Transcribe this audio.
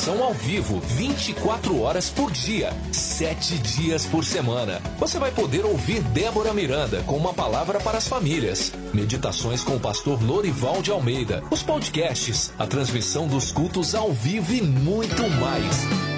transmissão ao vivo, 24 horas por dia, 7 dias por semana. Você vai poder ouvir Débora Miranda com uma palavra para as famílias, meditações com o pastor Lorival de Almeida, os podcasts, a transmissão dos cultos ao vivo e muito mais.